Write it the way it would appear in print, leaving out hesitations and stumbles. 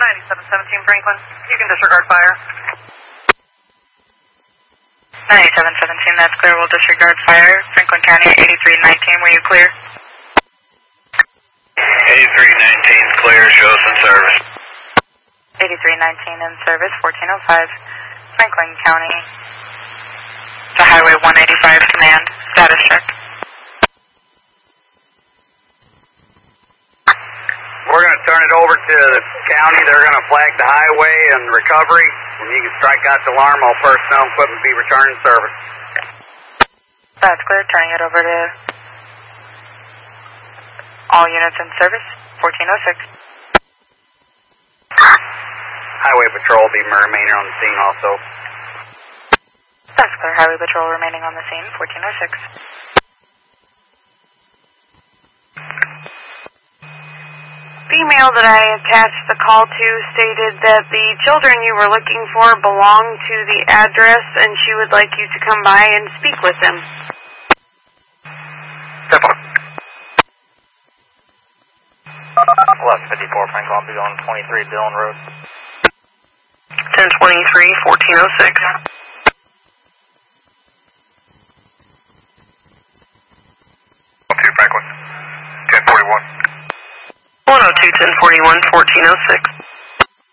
9717 Franklin. You can disregard fire. 9717, that's clear. We'll disregard fire. Franklin County at 8319, were you clear? 8319 clear, shows in service. 8319 in service, 1405. Franklin County to Highway 185 command. Status check. We're going to turn it over to the county. They're going to flag the highway and recovery. When you can strike out the alarm, all personnel and equipment be returned in service. That's clear. Turning it over to all units in service, 1406. Highway patrol will be remaining on the scene also. That's clear. Highway patrol remaining on the scene, 1406. The email that I attached the call to stated that the children you were looking for belong to the address and she would like you to come by and speak with them. 1154 Franklin, I'll be on 23 Dillon Road. 1023, 1406. Franklin, 1041. 102, 1041, 1406.